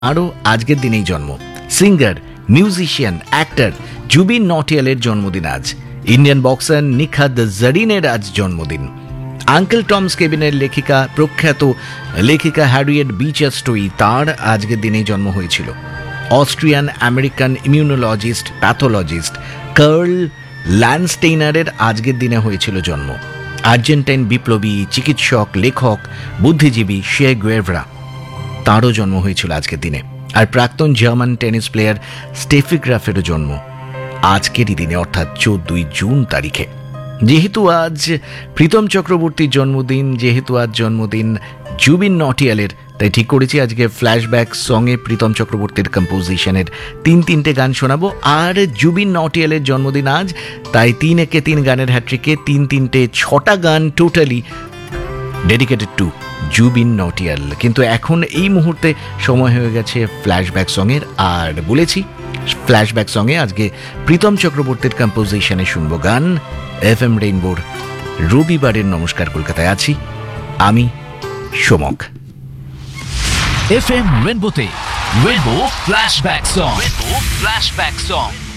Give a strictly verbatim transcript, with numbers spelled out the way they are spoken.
আরও আজকের দিনেই জন্ম সিঙ্গার, মিউজিশিয়ান, অ্যাক্টর জুবিন নটিয়ালের জন্মদিন আজ। ইন্ডিয়ান বক্সার নিখাত জারিনের আজ জন্মদিন। আঙ্কেল টমস কেবিনের লেখিকা, প্রখ্যাত লেখিকা হ্যারিয়েট বিচার স্টোয়ি, তার আজকের দিনেই জন্ম হয়েছিল। Austrian American immunologist, pathologist curl ল্যান্ডস্টেইনারের আজকের দিনে হয়েছিল জন্ম। আর্জেন্টাইন বিপ্লবী, চিকিৎসক, লেখক, বুদ্ধিজীবী শে গুয়েভরা, তাঁরও জন্ম হয়েছিল আজকের দিনে। আর প্রাক্তন জার্মান টেনিস প্লেয়ার স্টেফি গ্রাফেরও জন্ম আজকেরই দিনে, অর্থাৎ চোদ্দই জুন তারিখে। যেহেতু আজ প্রীতম চক্রবর্তীর জন্মদিন, যেহেতু আজ জন্মদিন জুবিন নটিয়ালের, তাই ঠিক করেছি আজকে ফ্ল্যাশব্যাক সঙ্গে প্রীতম চক্রবর্তীর কম্পোজিশনের তিন তিনটে গান শোনাবো। আর জুবিন নটিয়ালের জন্মদিন আজ, তাই তিন একে তিন গানের হ্যাট্রিকে তিন তিনটে ছটা গান totally dedicated to Zubeen Nautiyal. কিন্তু এখন এই মুহূর্তে সময় হয়ে গেছে ফ্ল্যাশব্যাক সঙের। আর বলেছি ফ্ল্যাশব্যাক সঙ্গে আজকে প্রীতম চক্রবর্তীর কম্পোজিশনে শুনবো গান। এফ এম রেইনবোর রবিবারের নমস্কার কলকাতায় আছি আমি Somak. F M রেইনবোতে rainbow flashback song, rainbow flashback song.